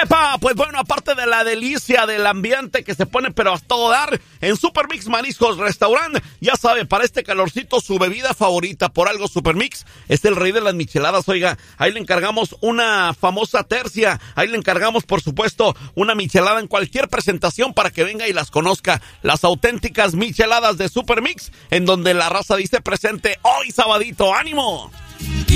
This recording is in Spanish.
Epa, pues bueno, aparte de la delicia del ambiente que se pone pero a todo dar, en Super Mix Mariscos Restaurant, ya sabe, para este calorcito su bebida favorita, por algo Super Mix es el rey de las micheladas, oiga, ahí le encargamos una famosa tercia, ahí le encargamos por supuesto una michelada en cualquier presentación para que venga y las conozca, las auténticas micheladas de Super Mix, en donde la raza dice presente hoy sabadito, ¡ánimo!